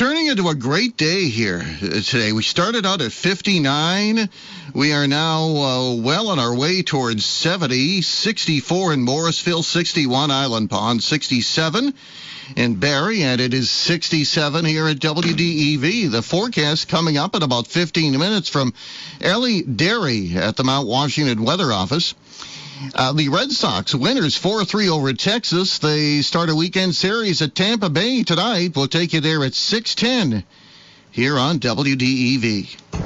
turning into a great day here today. We started out at 59. We are now well on our way towards 70. 64 in Morrisville, 61 Island Pond, 67 in Barrie, and it is 67 here at WDEV. The forecast coming up in about 15 minutes from Ellie Derry at the Mount Washington Weather Office. The Red Sox winners 4-3 over Texas. They start a weekend series at Tampa Bay tonight. We'll take you there at 6:10 here on WDEV.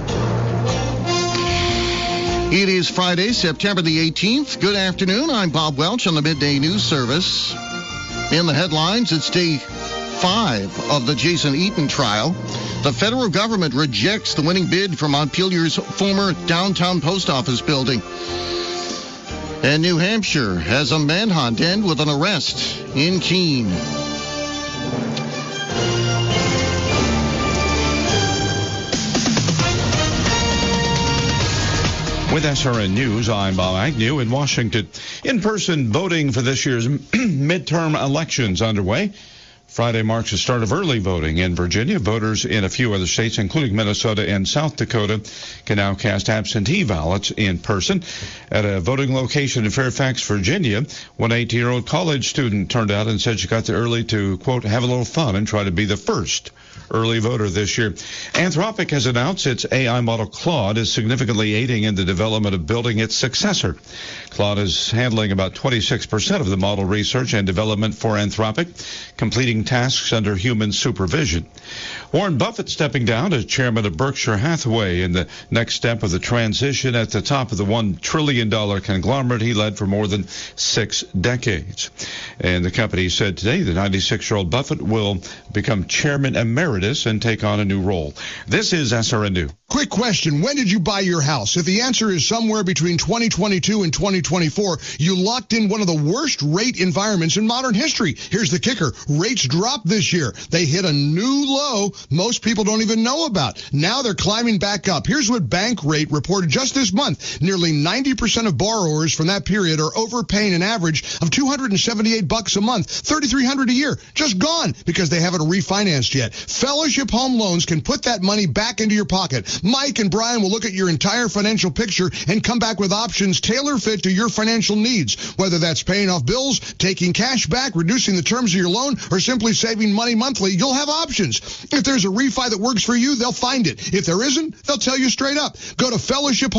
It is Friday, September the 18th. Good afternoon. I'm Bob Welch on the Midday News Service. In the headlines, it's day 5 of the Jason Eaton trial. The federal government rejects the winning bid for Montpelier's former downtown post office building. And New Hampshire has a manhunt end with an arrest in Keene. With SRN News, I'm Bob Agnew in Washington. In-person voting for this year's midterm elections underway. Friday marks the start of early voting in Virginia. Voters in a few other states, including Minnesota and South Dakota, can now cast absentee ballots in person. At a voting location in Fairfax, Virginia, one 18-year-old college student turned out and said she got there early to, quote, have a little fun and try to be the first early voter this year. Anthropic has announced its AI model Claude is significantly aiding in the development of building its successor. Claude is handling about 26% of the model research and development for Anthropic, completing tasks under human supervision. Warren Buffett stepping down as chairman of Berkshire Hathaway in the next step of the transition at the top of the $1 trillion conglomerate he led for more than 6 decades. And the company said today the 96-year-old Buffett will become chairman emeritus and take on a new role. This is SRN News. Quick question. When did you buy your house? If the answer is somewhere between 2022 and 2024, you locked in one of the worst rate environments in modern history. Here's the kicker. Rates dropped this year. They hit a new low most people don't even know about. Now they're climbing back up. Here's what Bankrate reported just this month. Nearly 90% of borrowers from that period are overpaying an average of $278 a month, $3,300 a year. Just gone because they haven't refinanced yet. Fellowship Home Loans can put that money back into your pocket. Mike and Brian will look at your entire financial picture and come back with options tailor-fit to your financial needs, whether that's paying off bills, taking cash back, reducing the terms of your loan, or simply saving money monthly. You'll have options. If there's a refi that works for you, they'll find it. If there isn't, they'll tell you straight up. Go to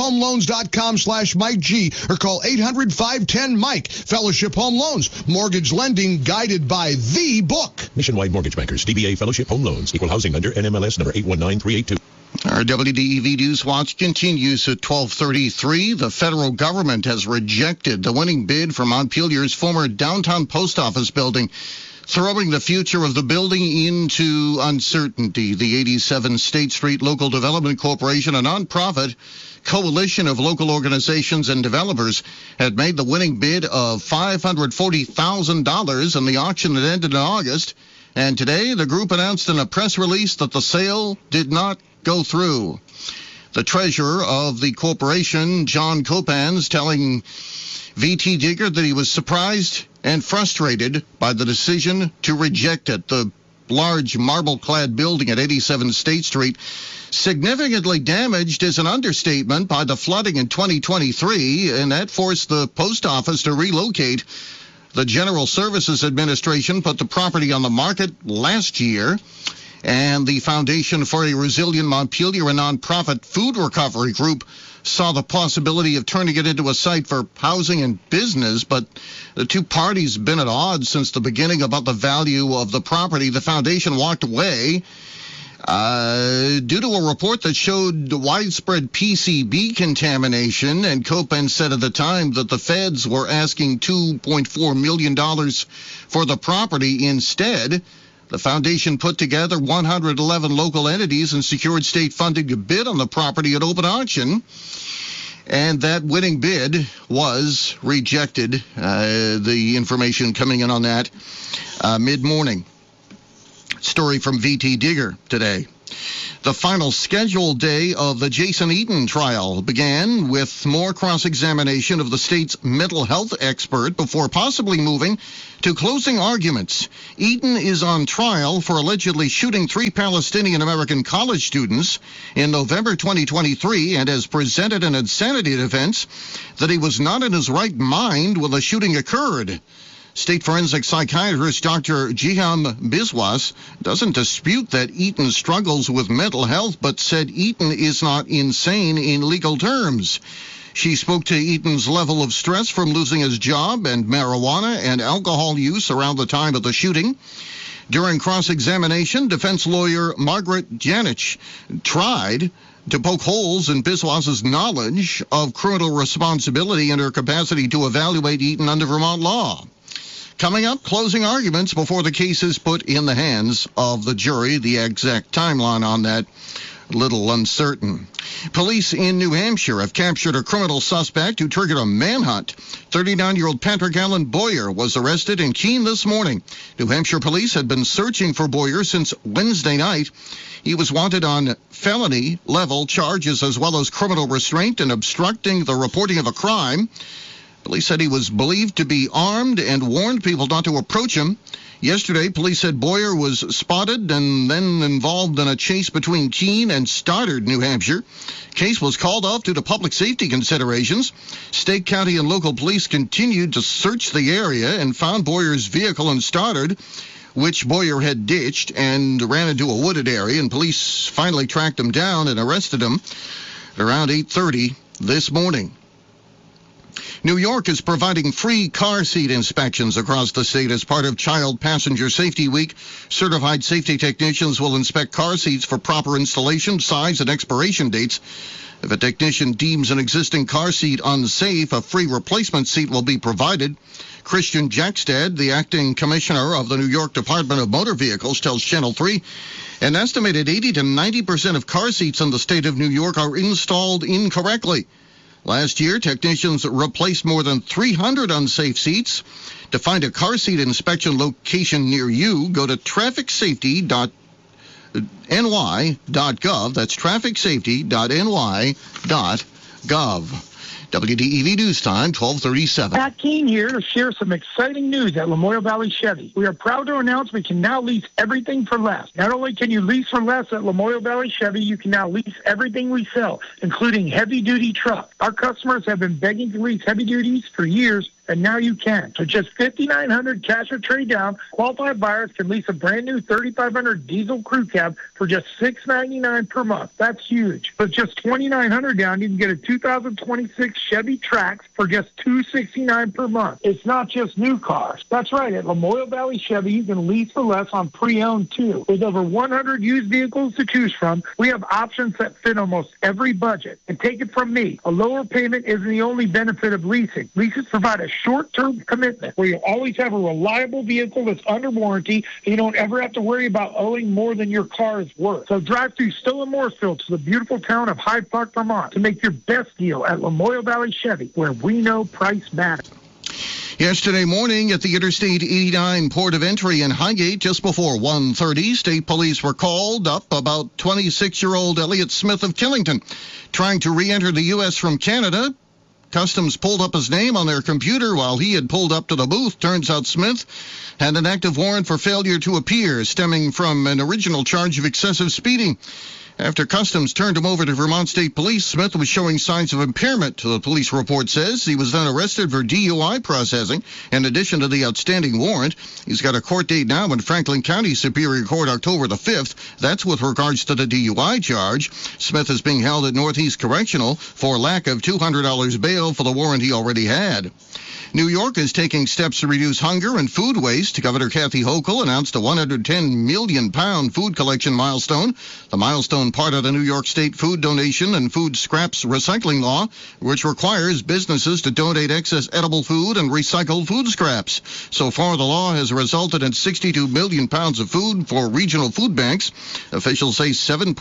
fellowshiphomeloans.com/Mike G or call 800-510-MIKE. Fellowship Home Loans. Mortgage lending guided by the book. Nationwide Mortgage Bankers, DBA Fellowship Home Loans, Equal Housing Lender, NMLS number 819382. Our WDEV News Watch continues at 12:33. The federal government has rejected the winning bid for Montpelier's former downtown post office building, throwing the future of the building into uncertainty. The 87 State Street Local Development Corporation, a nonprofit coalition of local organizations and developers, had made the winning bid of $540,000 in the auction that ended in August. And today, the group announced in a press release that the sale did not go through. The treasurer of the corporation, John Copans, telling VT Digger that he was surprised and frustrated by the decision to reject it. The large marble-clad building at 87 State Street, significantly damaged is an understatement by the flooding in 2023, and that forced the post office to relocate. The General Services Administration put the property on the market last year, and the Foundation for a Resilient Montpelier, a nonprofit food recovery group, saw the possibility of turning it into a site for housing and business, but the two parties have been at odds since the beginning about the value of the property. The foundation walked away due to a report that showed widespread PCB contamination, and Copan said at the time that the feds were asking $2.4 million for the property instead. The foundation put together 111 local entities and secured state funding to bid on the property at open auction. And that winning bid was rejected. The information coming in on that mid-morning. Story from VT Digger today. The final scheduled day of the Jason Eaton trial began with more cross-examination of the state's mental health expert before possibly moving to closing arguments. Eaton is on trial for allegedly shooting 3 Palestinian-American college students in November 2023 and has presented an insanity defense that he was not in his right mind when the shooting occurred. State forensic psychiatrist Dr. Jiham Biswas doesn't dispute that Eaton struggles with mental health, but said Eaton is not insane in legal terms. She spoke to Eaton's level of stress from losing his job and marijuana and alcohol use around the time of the shooting. During cross-examination, defense lawyer Margaret Janich tried to poke holes in Biswas's knowledge of criminal responsibility and her capacity to evaluate Eaton under Vermont law. Coming up, closing arguments before the case is put in the hands of the jury. The exact timeline on that, little uncertain. Police in New Hampshire have captured a criminal suspect who triggered a manhunt. 39-year-old Patrick Allen Boyer was arrested in Keene this morning. New Hampshire police had been searching for Boyer since Wednesday night. He was wanted on felony-level charges as well as criminal restraint and obstructing the reporting of a crime. Police said he was believed to be armed and warned people not to approach him. Yesterday, police said Boyer was spotted and then involved in a chase between Keene and Stoddard, New Hampshire. Case was called off due to public safety considerations. State, county, and local police continued to search the area and found Boyer's vehicle in Stoddard, which Boyer had ditched and ran into a wooded area, and police finally tracked him down and arrested him around 8:30 this morning. New York is providing free car seat inspections across the state as part of Child Passenger Safety Week. Certified safety technicians will inspect car seats for proper installation, size, and expiration dates. If a technician deems an existing car seat unsafe, a free replacement seat will be provided. Christian Jackstad, the acting commissioner of the New York Department of Motor Vehicles, tells Channel 3 an estimated 80 to 90% of car seats in the state of New York are installed incorrectly. Last year, technicians replaced more than 300 unsafe seats. To find a car seat inspection location near you, go to trafficsafety.ny.gov. That's trafficsafety.ny.gov. WDEV News Time, 12:37. Pat Keene here to share some exciting news at Lamoille Valley Chevy. We are proud to announce we can now lease everything for less. Not only can you lease for less at Lamoille Valley Chevy, you can now lease everything we sell, including heavy-duty trucks. Our customers have been begging to lease heavy duties for years, and now you can. For just $5,900 cash or trade down, qualified buyers can lease a brand new 3,500 diesel crew cab for just $699 per month. That's huge. With just $2,900 down, you can get a 2026 Chevy Trax for just $269 per month. It's not just new cars. That's right. At Lamoille Valley Chevy, you can lease for less on pre-owned too. With over 100 used vehicles to choose from, we have options that fit almost every budget. And take it from me, a lower payment isn't the only benefit of leasing. Leases provide a short-term commitment where you always have a reliable vehicle that's under warranty and you don't ever have to worry about owing more than your car is worth. So drive through Stowe and Mooresville to the beautiful town of Hyde Park, Vermont to make your best deal at Lamoille Valley Chevy, where we know price matters. Yesterday morning at the Interstate 89 port of entry in Highgate, just before 1:30, state police were called up about 26-year-old Elliot Smith of Killington trying to re-enter the U.S. from Canada. Customs pulled up his name on their computer while he had pulled up to the booth. Turns out Smith had an active warrant for failure to appear, stemming from an original charge of excessive speeding. After Customs turned him over to Vermont State Police, Smith was showing signs of impairment, the police report says. He was then arrested for DUI processing, in addition to the outstanding warrant. He's got a court date now in Franklin County Superior Court, October the 5th. That's with regards to the DUI charge. Smith is being held at Northeast Correctional for lack of $200 bail for the warrant he already had. New York is taking steps to reduce hunger and food waste. Governor Kathy Hochul announced a 110 million pound food collection milestone. The milestone part of the New York State food donation and food scraps recycling law, which requires businesses to donate excess edible food and recycled food scraps. So far, the law has resulted in 62 million pounds of food for regional food banks. Officials say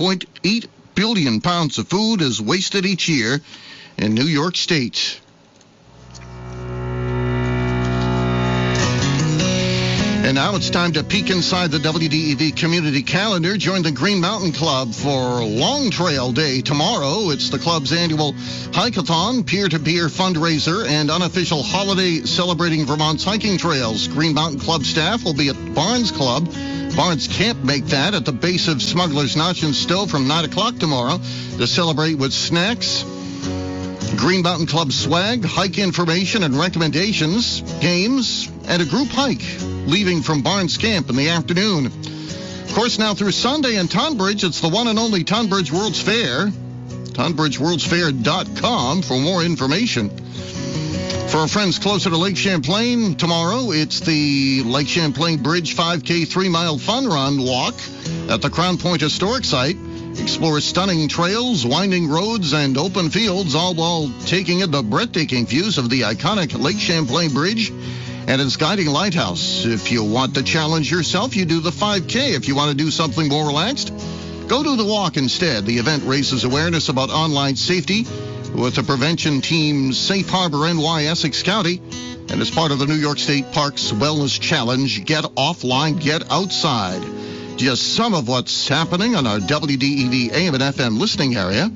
7.8 billion pounds of food is wasted each year in New York State. And now it's time to peek inside the WDEV community calendar. Join the Green Mountain Club for Long Trail Day tomorrow. It's the club's annual hike-a-thon, peer-to-peer fundraiser, and unofficial holiday celebrating Vermont's hiking trails. Green Mountain Club staff will be at Barnes Club. Barnes can't make that at the base of Smuggler's Notch and Stowe from 9 o'clock tomorrow to celebrate with snacks, Green Mountain Club swag, hike information and recommendations, games, and a group hike leaving from Barnes Camp in the afternoon. Of course, now through Sunday in Tonbridge, it's the one and only Tonbridge World's Fair. TonbridgeWorldsFair.com for more information. For our friends closer to Lake Champlain, tomorrow it's the Lake Champlain Bridge 5K 3-mile fun run walk at the Crown Point Historic Site. Explore stunning trails, winding roads, and open fields, all while taking in the breathtaking views of the iconic Lake Champlain Bridge and its guiding lighthouse. If you want to challenge yourself, you do the 5K. If you want to do something more relaxed, go do the walk instead. The event raises awareness about online safety with the prevention team's Safe Harbor NY Essex County, and as part of the New York State Parks Wellness Challenge, Get Offline, Get Outside. Just some of what's happening on our WDEV AM and FM listening area.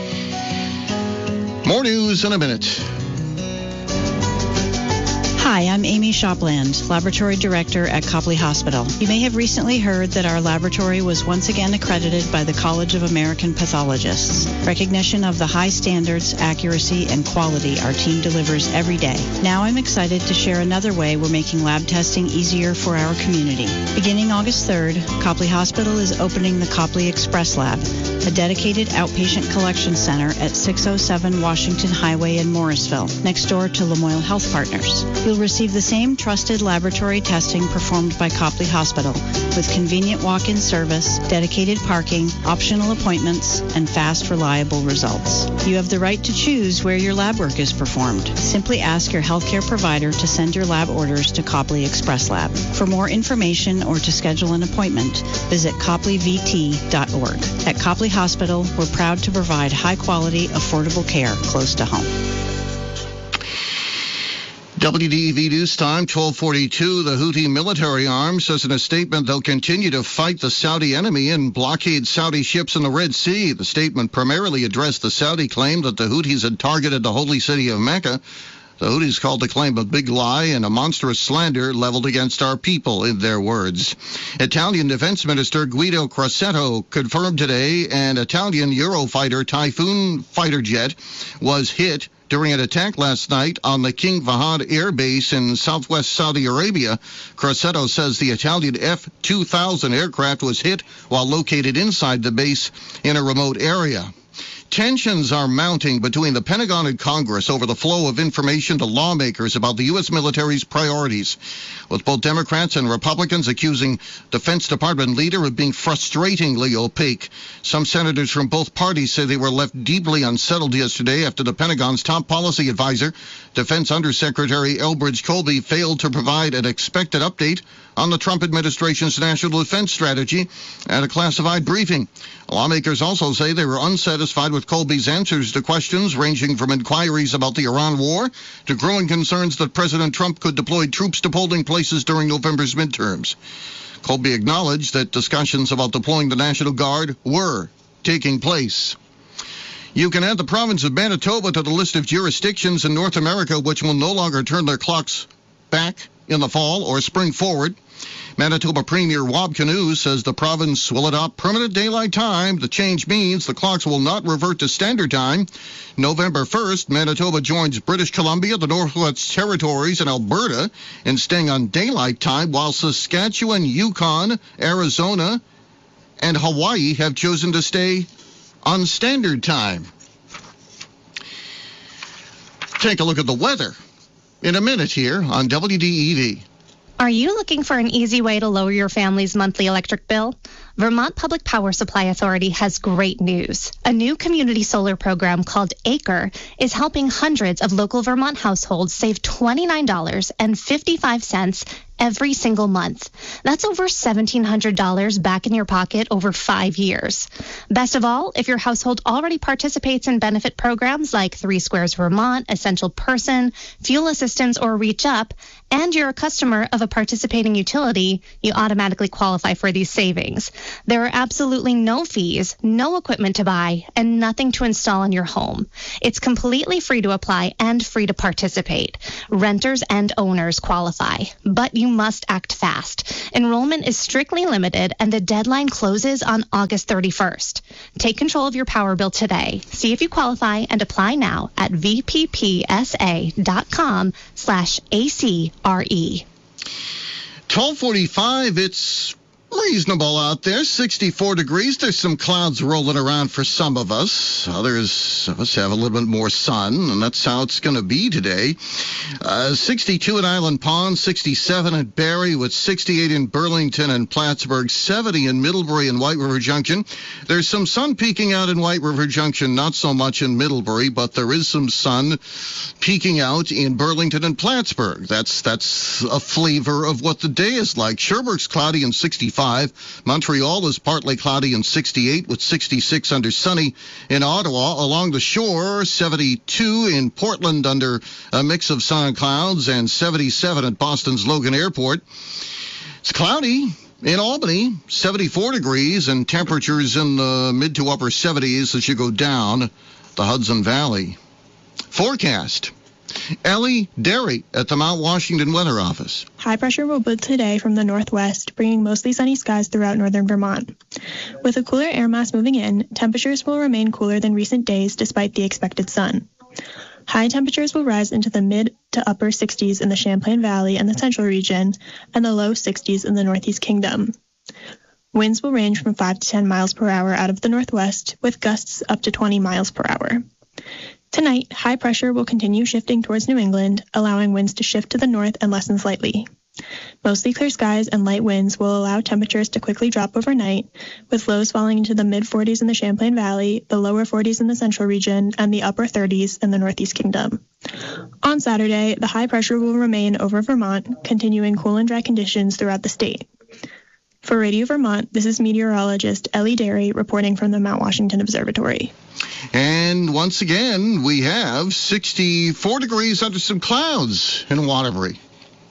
More news in a minute. Hi, I'm Amy Shopland, Laboratory Director at Copley Hospital. You may have recently heard that our laboratory was once again accredited by the College of American Pathologists. Recognition of the high standards, accuracy, and quality our team delivers every day. Now I'm excited to share another way we're making lab testing easier for our community. Beginning August 3rd, Copley Hospital is opening the Copley Express Lab, a dedicated outpatient collection center at 607 Washington Highway in Morrisville, next door to Lamoille Health Partners. You'll receive the same trusted laboratory testing performed by Copley Hospital, with convenient walk-in service, dedicated parking, optional appointments, and fast, reliable results. You have the right to choose where your lab work is performed. Simply ask your healthcare provider to send your lab orders to Copley Express Lab. For more information or to schedule an appointment, visit copleyvt.org. At Copley Hospital, we're proud to provide high-quality, affordable care close to home. WDEV News Time, 12:42. The Houthi military arm says in a statement they'll continue to fight the Saudi enemy and blockade Saudi ships in the Red Sea. The statement primarily addressed the Saudi claim that the Houthis had targeted the holy city of Mecca. The Houthis called the claim a big lie and a monstrous slander leveled against our people, in their words. Italian Defense Minister Guido Crosetto confirmed today an Italian Eurofighter Typhoon fighter jet was hit during an attack last night on the King Fahd Air Base in southwest Saudi Arabia. Crosetto says the Italian F-2000 aircraft was hit while located inside the base in a remote area. Tensions are mounting between the Pentagon and Congress over the flow of information to lawmakers about the U.S. military's priorities, with both Democrats and Republicans accusing Defense Department leader of being frustratingly opaque. Some senators from both parties say they were left deeply unsettled yesterday after the Pentagon's top policy advisor, Defense Undersecretary Elbridge Colby, failed to provide an expected update on the Trump administration's national defense strategy at a classified briefing. Lawmakers also say they were unsatisfied with Colby's answers to questions ranging from inquiries about the Iran war to growing concerns that President Trump could deploy troops to polling places during November's midterms. Colby acknowledged that discussions about deploying the National Guard were taking place. You can add the province of Manitoba to the list of jurisdictions in North America which will no longer turn their clocks back in the fall or spring forward. Manitoba Premier Wab Kinew says the province will adopt permanent daylight time. The change means the clocks will not revert to standard time. November 1st, Manitoba joins British Columbia, the Northwest Territories, and Alberta in staying on daylight time, while Saskatchewan, Yukon, Arizona, and Hawaii have chosen to stay on standard time. Take a look at the weather in a minute here on WDEV. Are you looking for an easy way to lower your family's monthly electric bill? Vermont Public Power Supply Authority has great news. A new community solar program called ACRE is helping hundreds of local Vermont households save $29.55 every single month. That's over $1,700 back in your pocket over 5 years. Best of all, if your household already participates in benefit programs like 3 Squares Vermont, Essential Person, Fuel Assistance, or Reach Up, and you're a customer of a participating utility, you automatically qualify for these savings. There are absolutely no fees, no equipment to buy, and nothing to install in your home. It's completely free to apply and free to participate. Renters and owners qualify, but you must act fast. Enrollment is strictly limited, and the deadline closes on August 31st. Take control of your power bill today. See if you qualify and apply now at vppsa.com/ACRE. 12:45, it's reasonable out there, 64 degrees. There's some clouds rolling around for some of us. Others of us have a little bit more sun, and that's how it's going to be today. 62 at Island Pond, 67 at Barrie, with 68 in Burlington and Plattsburgh, 70 in Middlebury and White River Junction. There's some sun peeking out in White River Junction, not so much in Middlebury, but there is some sun peeking out in Burlington and Plattsburgh. That's a flavor of what the day is like. Sherbrooke's cloudy and 65. Montreal is partly cloudy and 68, with 66 under sunny in Ottawa. Along the shore, 72 in Portland under a mix of sun and clouds, and 77 at Boston's Logan Airport. It's cloudy in Albany, 74 degrees, and temperatures in the mid to upper 70s as you go down the Hudson Valley. Forecast. Ellie Derry at the Mount Washington Weather Office. High pressure will build today from the northwest, bringing mostly sunny skies throughout northern Vermont. With a cooler air mass moving in, temperatures will remain cooler than recent days despite the expected sun. High temperatures will rise into the mid to upper 60s in the Champlain Valley and the central region, and the low 60s in the Northeast Kingdom. Winds will range from 5 to 10 miles per hour out of the northwest, with gusts up to 20 miles per hour. Tonight, high pressure will continue shifting towards New England, allowing winds to shift to the north and lessen slightly. Mostly clear skies and light winds will allow temperatures to quickly drop overnight, with lows falling into the mid-40s in the Champlain Valley, the lower 40s in the central region, and the upper 30s in the Northeast Kingdom. On Saturday, the high pressure will remain over Vermont, continuing cool and dry conditions throughout the state. For Radio Vermont, this is meteorologist Ellie Derry reporting from the Mount Washington Observatory. And once again, we have 64 degrees under some clouds in Waterbury.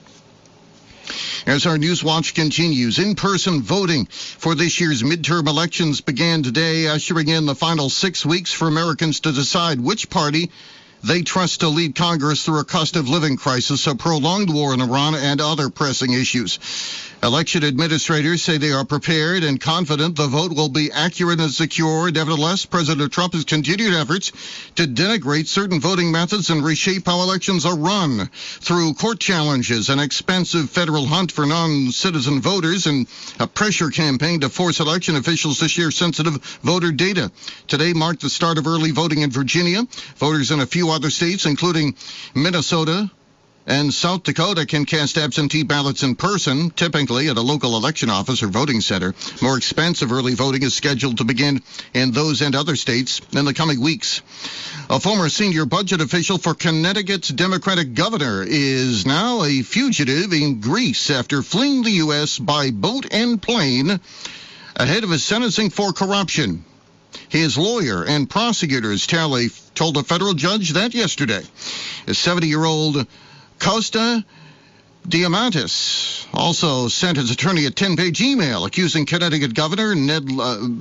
As our News Watch continues, in-person voting for this year's midterm elections began today, ushering in the final 6 weeks for Americans to decide which party they trust to lead Congress through a cost of living crisis, a prolonged war in Iran, and other pressing issues. Election administrators say they are prepared and confident the vote will be accurate and secure. Nevertheless, President Trump has continued efforts to denigrate certain voting methods and reshape how elections are run through court challenges, an expensive federal hunt for non-citizen voters, and a pressure campaign to force election officials to share sensitive voter data. Today marked the start of early voting in Virginia. Voters in a few other states, including Minnesota and South Dakota, can cast absentee ballots in person, typically at a local election office or voting center. More expensive early voting is scheduled to begin in those and other states in the coming weeks. A former senior budget official for Connecticut's Democratic governor is now a fugitive in Greece after fleeing the U.S. by boat and plane ahead of his sentencing for corruption. His lawyer and prosecutors told a federal judge that yesterday. A 70-year-old Costa Diamantis also sent his attorney a 10-page email accusing Connecticut Governor Ned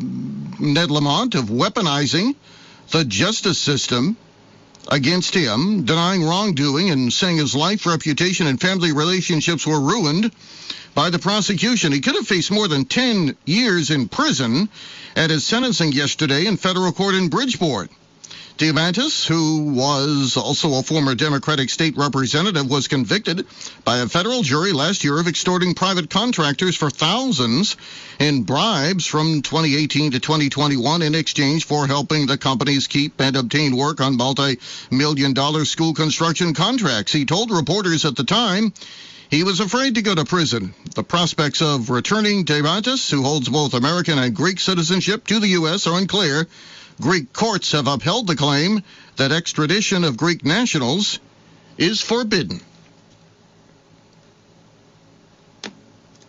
Lamont of weaponizing the justice system against him, denying wrongdoing and saying his life, reputation, and family relationships were ruined by the prosecution. He could have faced more than 10 years in prison at his sentencing yesterday in federal court in Bridgeport. Diamantis, who was also a former Democratic state representative, was convicted by a federal jury last year of extorting private contractors for thousands in bribes from 2018 to 2021 in exchange for helping the companies keep and obtain work on multi-million-dollar school construction contracts. He told reporters at the time he was afraid to go to prison. The prospects of returning Diamantis, who holds both American and Greek citizenship, to the U.S. are unclear. Greek courts have upheld the claim that extradition of Greek nationals is forbidden.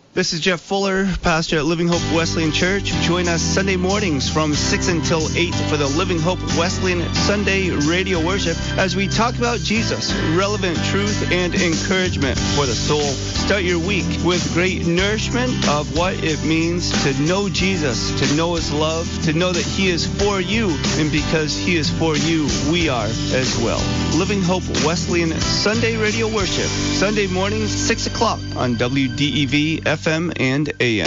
This is Jeff Fuller, pastor at Living Hope Wesleyan Church. Join us Sunday mornings from 6 until 8 for the Living Hope Wesleyan Sunday radio worship as we talk about Jesus, relevant truth and encouragement for the soul. Start your week with great nourishment of what it means to know Jesus, to know his love, to know that he is for you, and because he is for you, we are as well. Living Hope Wesleyan Sunday radio worship, Sunday mornings, 6 o'clock on WDEV FM and AM.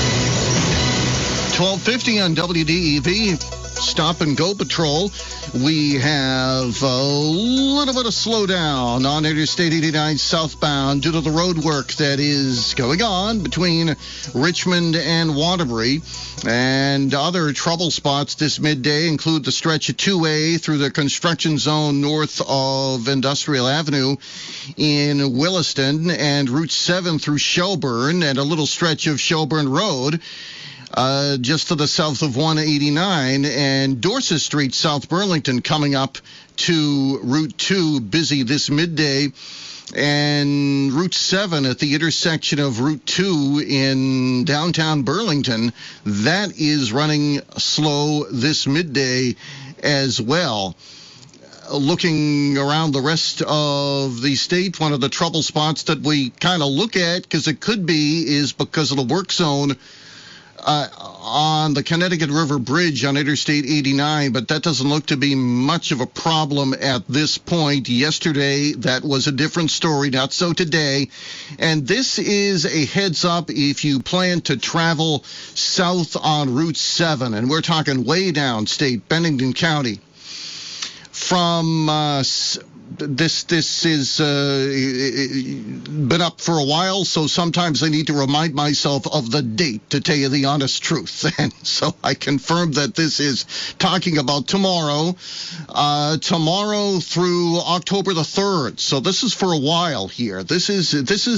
1250 on WDEV. Stop and Go Patrol. We have a little bit of slowdown on Interstate 89 southbound due to the road work that is going on between Richmond and Waterbury. And other trouble spots this midday include the stretch of 2A through the construction zone north of Industrial Avenue in Williston, and Route 7 through Shelburne, and a little stretch of Shelburne Road just to the south of 189, and Dorset Street, South Burlington, coming up to Route 2, busy this midday, and Route 7 at the intersection of Route 2 in downtown Burlington, that is running slow this midday as well. Looking around the rest of the state, one of the trouble spots that we kind of look at, because it could be, is because of the work zone on the Connecticut River Bridge on Interstate 89, but that doesn't look to be much of a problem at this point. Yesterday, that was a different story, not so today. And this is a heads up if you plan to travel south on Route 7, and we're talking way downstate, Bennington County. From this is been up for a while, so sometimes I need to remind myself of the date to tell you the honest truth. And so I confirm that this is talking about tomorrow through October the 3rd. So this is for a while here. This is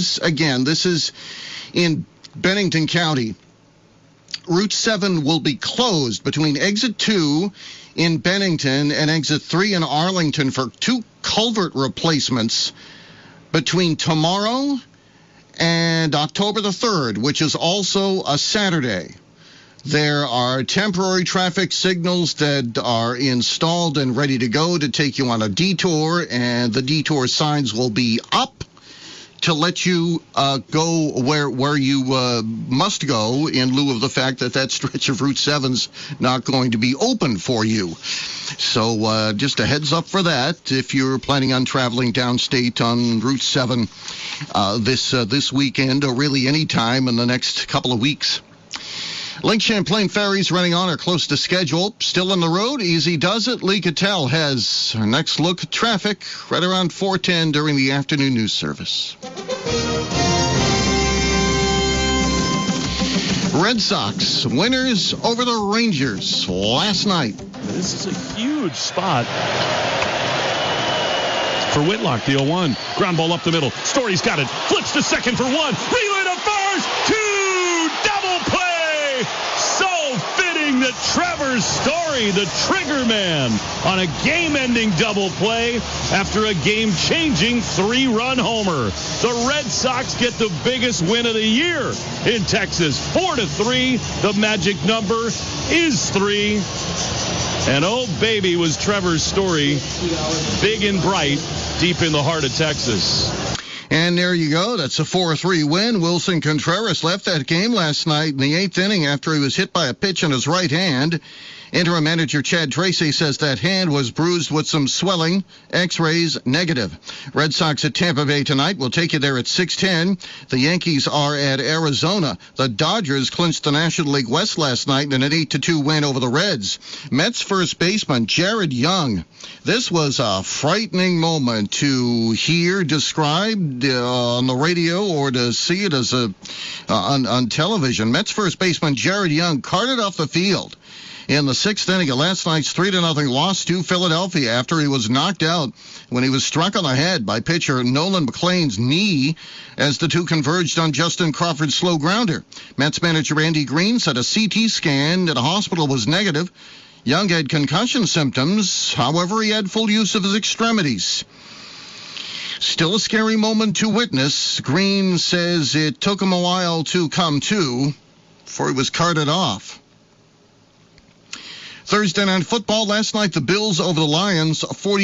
in Bennington County. Route 7 will be closed between exit 2 in Bennington and exit 3 in Arlington for 2 culvert replacements between tomorrow and October the 3rd, which is also a Saturday. There are temporary traffic signals that are installed and ready to go to take you on a detour, and the detour signs will be up to let you go where you must go, in lieu of the fact that stretch of Route 7's not going to be open for you. So just a heads up for that if you're planning on traveling downstate on Route 7 this weekend, or really any time in the next couple of weeks. Lake Champlain ferries running on or close to schedule. Still on the road, easy does it. Lee Cattell has our next look at traffic right around 4:10 during the afternoon news service. Red Sox winners over the Rangers last night. This is a huge spot for Whitlock, the 0-1. Ground ball up the middle. Story's got it. Flips to second for one. Relay to first. 2. Double play. So fitting that Trevor Story, the trigger man, on a game-ending double play after a game-changing 3-run homer. The Red Sox get the biggest win of the year in Texas. 4-3. The magic number is 3. And oh, baby, was Trevor Story big and bright deep in the heart of Texas. And there you go. That's a 4-3 win. Wilson Contreras left that game last night in the 8th inning after he was hit by a pitch in his right hand. Interim manager Chad Tracy says that hand was bruised with some swelling. X-rays negative. Red Sox at Tampa Bay tonight. We'll take you there at 6:10. The Yankees are at Arizona. The Dodgers clinched the National League West last night in an 8-2 win over the Reds. Mets first baseman Jared Young. This was a frightening moment to hear described on the radio or to see it as on television. Mets first baseman Jared Young carted off the field in the 6th inning of last night's 3-0 loss to Philadelphia after he was knocked out when he was struck on the head by pitcher Nolan McLean's knee as the two converged on Justin Crawford's slow grounder. Mets manager Andy Green said a CT scan at a hospital was negative. Young had concussion symptoms. However, he had full use of his extremities. Still a scary moment to witness. Green says it took him a while to come to before he was carted off. Thursday Night Football. Last night, the Bills over the Lions,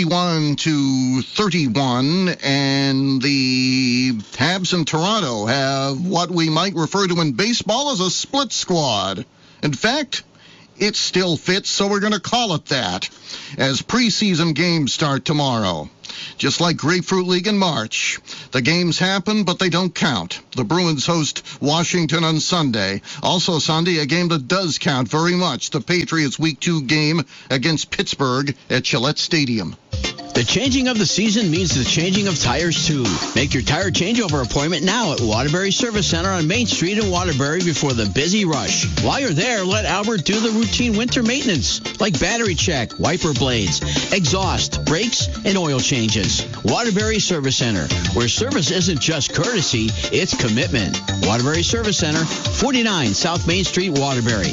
41-31, and the Habs in Toronto have what we might refer to in baseball as a split squad. In fact, it still fits, so we're going to call it that, as preseason games start tomorrow. Just like Grapefruit League in March, the games happen, but they don't count. The Bruins host Washington on Sunday. Also Sunday, a game that does count very much, the Patriots Week 2 game against Pittsburgh at Gillette Stadium. The changing of the season means the changing of tires, too. Make your tire changeover appointment now at Waterbury Service Center on Main Street in Waterbury before the busy rush. While you're there, let Albert do the routine winter maintenance, like battery check, wiper blades, exhaust, brakes, and oil changes. Waterbury Service Center, where service isn't just courtesy, it's commitment. Waterbury Service Center, 49 South Main Street, Waterbury,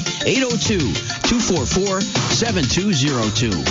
802-244-7202.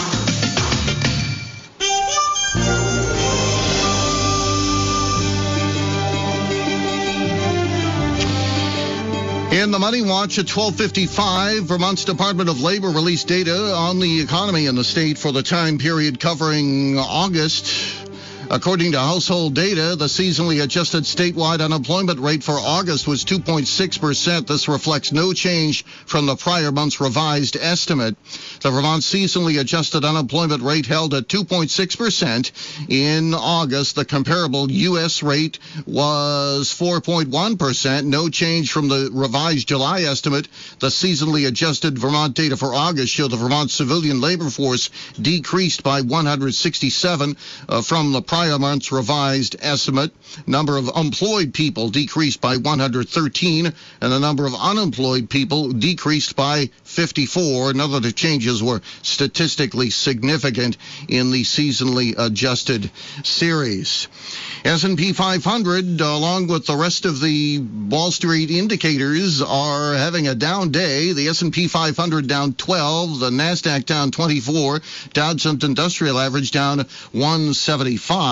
In the Money Watch at 12:55, Vermont's Department of Labor released data on the economy in the state for the time period covering August. According to household data, the seasonally adjusted statewide unemployment rate for August was 2.6%. This reflects no change from the prior month's revised estimate. The Vermont seasonally adjusted unemployment rate held at 2.6% in August. The comparable U.S. rate was 4.1%. No change from the revised July estimate. The seasonally adjusted Vermont data for August show the Vermont civilian labor force decreased by 167 from the prior month's revised estimate. Number of employed people decreased by 113, and the number of unemployed people decreased by 54. None of the changes were statistically significant in the seasonally adjusted series. S&P 500, along with the rest of the Wall Street indicators, are having a down day. The S&P 500 down 12, the NASDAQ down 24, Dow Jones Industrial Average down 175.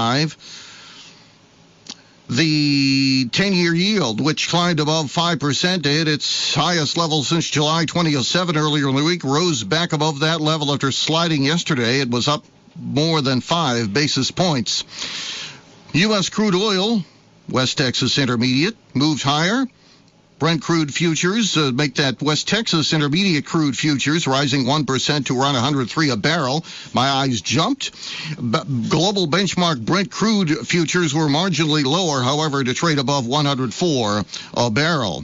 The 10-year yield, which climbed above 5% to hit its highest level since July 2007 earlier in the week, rose back above that level after sliding yesterday. It was up more than 5 basis points. U.S. crude oil, West Texas Intermediate, moved higher. Brent crude futures make that West Texas Intermediate crude futures rising 1% to around 103 a barrel. My eyes jumped. Global benchmark Brent crude futures were marginally lower, however, to trade above 104 a barrel.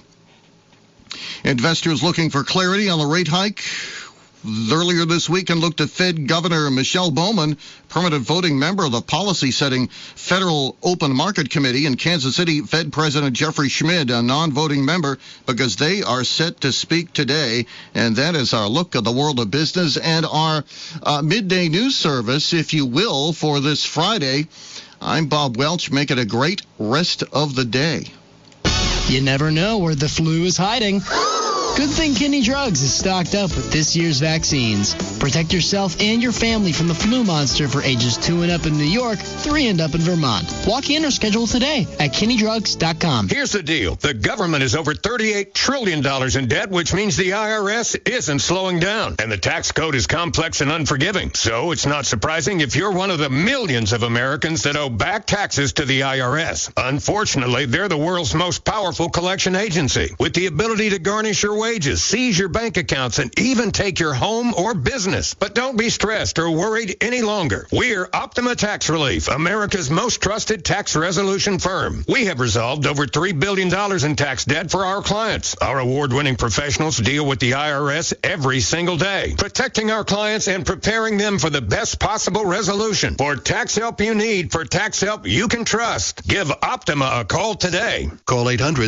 Investors looking for clarity on the rate hike earlier this week and looked at Fed Governor Michelle Bowman, permanent voting member of the policy-setting Federal Open Market Committee, and Kansas City Fed President Jeffrey Schmid, a non-voting member, because they are set to speak today. And that is our look at the world of business and our midday news service, if you will, for this Friday. I'm Bob Welch. Make it a great rest of the day. You never know where the flu is hiding. Good thing Kinney Drugs is stocked up with this year's vaccines. Protect yourself and your family from the flu monster for ages 2 and up in New York, 3 and up in Vermont. Walk in or schedule today at KinneyDrugs.com. Here's the deal. The government is over $38 trillion in debt, which means the IRS isn't slowing down. And the tax code is complex and unforgiving. So it's not surprising if you're one of the millions of Americans that owe back taxes to the IRS. Unfortunately, they're the world's most powerful collection agency, with the ability to garnish your wages, seize your bank accounts, and even take your home or business. But don't be stressed or worried any longer. We're Optima Tax Relief, America's most trusted tax resolution firm. We have resolved over $3 billion in tax debt for our clients. Our award-winning professionals deal with the IRS every single day, protecting our clients and preparing them for the best possible resolution. For tax help you need, for tax help you can trust, give Optima a call today. Call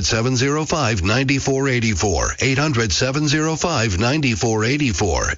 800-705-9484. 800-705-9484.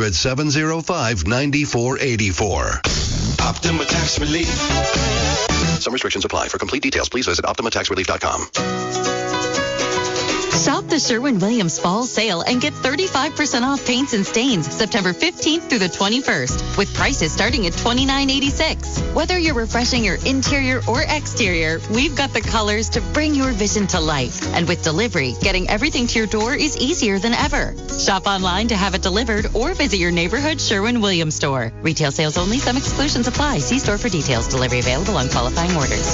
800-705-9484. Optima Tax Relief. Some restrictions apply. For complete details, please visit OptimaTaxRelief.com. Shop the Sherwin-Williams Fall Sale and get 35% off paints and stains September 15th through the 21st, with prices starting at $29.86. Whether you're refreshing your interior or exterior, we've got the colors to bring your vision to life. And with delivery, getting everything to your door is easier than ever. Shop online to have it delivered or visit your neighborhood Sherwin-Williams store. Retail sales only. Some exclusions apply. See store for details. Delivery available on qualifying orders.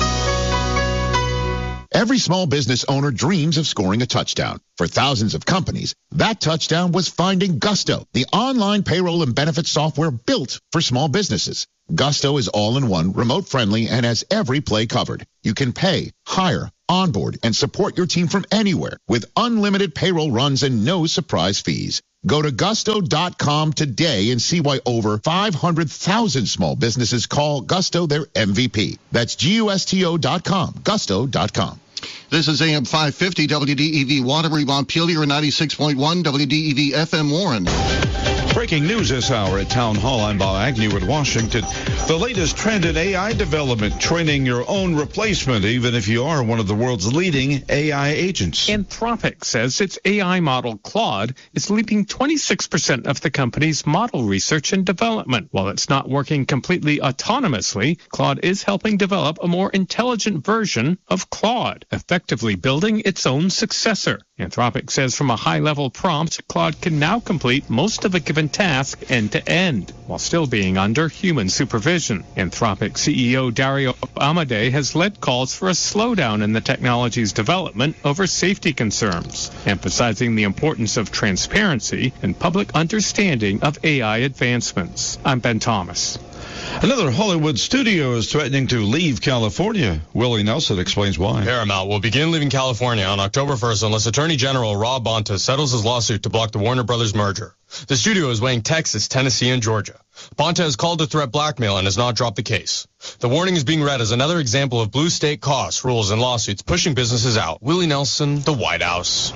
Every small business owner dreams of scoring a touchdown. For thousands of companies, that touchdown was finding Gusto, the online payroll and benefits software built for small businesses. Gusto is all-in-one, remote-friendly, and has every play covered. You can pay, hire, onboard, and support your team from anywhere with unlimited payroll runs and no surprise fees. Go to gusto.com today and see why over 500,000 small businesses call Gusto their MVP. That's GUSTO.com, gusto.com. This is AM 550 WDEV Waterbury, Montpelier, 96.1 WDEV FM Warren. Breaking news this hour at Town Hall. I'm Bob Agnew in Washington. The latest trend in AI development, training your own replacement, even if you are one of the world's leading AI agents. Anthropic says its AI model, Claude, is leading 26% of the company's model research and development. While it's not working completely autonomously, Claude is helping develop a more intelligent version of Claude, effectively building its own successor. Anthropic says from a high-level prompt, Claude can now complete most of a given task end-to-end, while still being under human supervision. Anthropic CEO Dario Amodei has led calls for a slowdown in the technology's development over safety concerns, emphasizing the importance of transparency and public understanding of AI advancements. I'm Ben Thomas. Another Hollywood studio is threatening to leave California. Willie Nelson explains why. Paramount will begin leaving California on October 1st unless Attorney General Rob Bonta settles his lawsuit to block the Warner Brothers merger. The studio is weighing Texas, Tennessee, and Georgia. Bonta has called the threat blackmail and has not dropped the case. The warning is being read as another example of blue state costs, rules, and lawsuits pushing businesses out. Willie Nelson, the White House.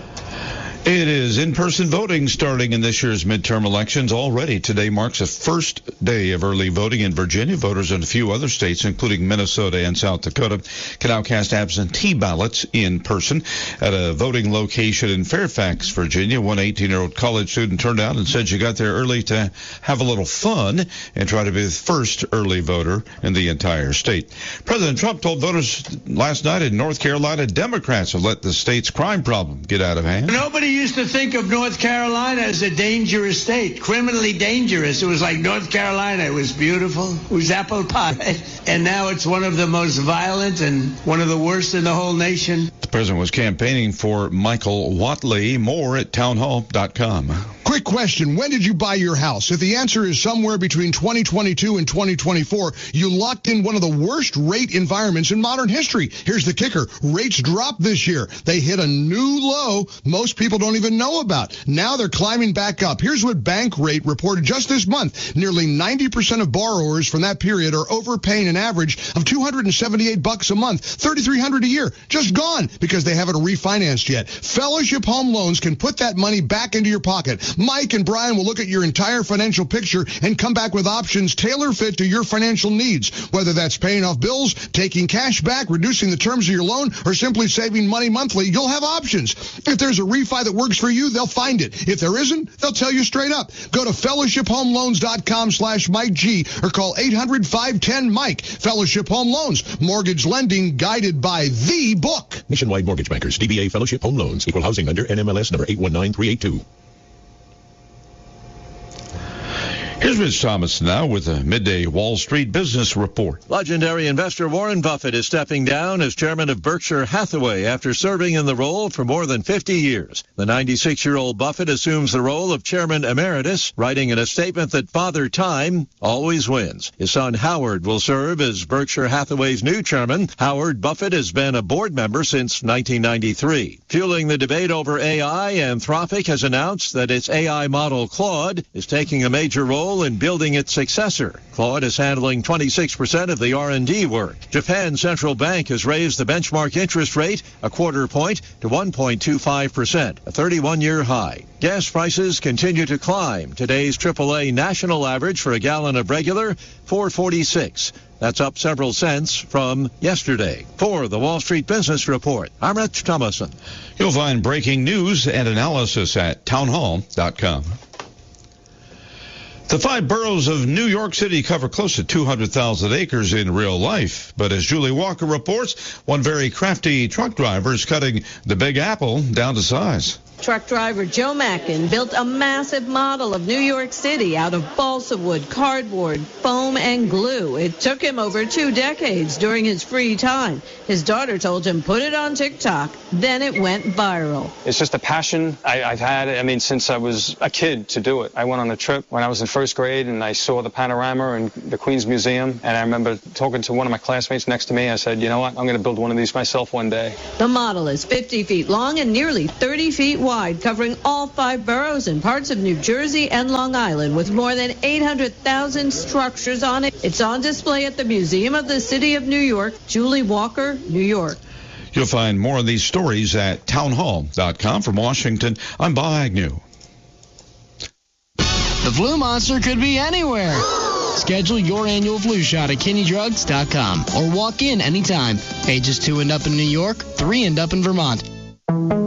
It is in-person voting starting in this year's midterm elections already. Today marks the first day of early voting in Virginia. Voters in a few other states, including Minnesota and South Dakota, can now cast absentee ballots in person at a voting location in Fairfax, Virginia. One 18-year-old college student turned out and said she got there early to have a little fun and try to be the first early voter in the entire state. President Trump told voters last night in North Carolina Democrats have let the state's crime problem get out of hand. Nobody used to think of North Carolina as a dangerous state, criminally dangerous. It was like North Carolina. It was beautiful. It was apple pie. Right? And now it's one of the most violent and one of the worst in the whole nation. The president was campaigning for Michael Whatley. More at townhall.com. Quick question. When did you buy your house? If the answer is somewhere between 2022 and 2024, you locked in one of the worst rate environments in modern history. Here's the kicker. Rates dropped this year. They hit a new low most people don't even know about. Now they're climbing back up. Here's what Bankrate reported just this month. Nearly 90% of borrowers from that period are overpaying an average of $278 a month, $3,300 a year. Just gone because they haven't refinanced yet. Fellowship Home Loans can put that money back into your pocket. Mike and Brian will look at your entire financial picture and come back with options tailor-fit to your financial needs, whether that's paying off bills, taking cash back, reducing the terms of your loan, or simply saving money monthly. You'll have options. If there's a refi that works for you, they'll find it. If there isn't, they'll tell you straight up. Go to fellowshiphomeloans.com/Mike G or call 800-510-MIKE. Fellowship Home Loans. Mortgage lending guided by the book. Nationwide Mortgage Bankers, DBA Fellowship Home Loans, Equal Housing Lender, NMLS number 819382. Here's Rich Thomas now with a midday Wall Street business report. Legendary investor Warren Buffett is stepping down as chairman of Berkshire Hathaway after serving in the role for more than 50 years. The 96-year-old Buffett assumes the role of chairman emeritus, writing in a statement that Father Time always wins. His son Howard will serve as Berkshire Hathaway's new chairman. Howard Buffett has been a board member since 1993. Fueling the debate over AI, Anthropic has announced that its AI model Claude is taking a major role in building its successor. Claude is handling 26% of the R&D work. Japan's central bank has raised the benchmark interest rate a quarter point to 1.25%, a 31-year high. Gas prices continue to climb. Today's AAA national average for a gallon of regular, $4.46. That's up several cents from yesterday. For the Wall Street Business Report, I'm Rich Thomason. You'll find breaking news and analysis at townhall.com. The 5 boroughs of New York City cover close to 200,000 acres in real life. But as Julie Walker reports, one very crafty truck driver is cutting the Big Apple down to size. Truck driver Joe Mackin built a massive model of New York City out of balsa wood, cardboard, foam, and glue. It took him over 2 decades during his free time. His daughter told him put it on TikTok. Then it went viral. It's just a passion I've had, since I was a kid to do it. I went on a trip when I was in first grade and I saw the panorama in the Queens Museum. And I remember talking to one of my classmates next to me. I said, you know what, I'm going to build one of these myself one day. The model is 50 feet long and nearly 30 feet wide, covering all 5 boroughs and parts of New Jersey and Long Island, with more than 800,000 structures on it. It's on display at the Museum of the City of New York. Julie Walker, New York. You'll find more of these stories at townhall.com. From Washington, I'm Bob Agnew. The flu monster could be anywhere. Schedule your annual flu shot at KinneyDrugs.com or walk in anytime. Ages 2 and up in New York, 3 and up in Vermont.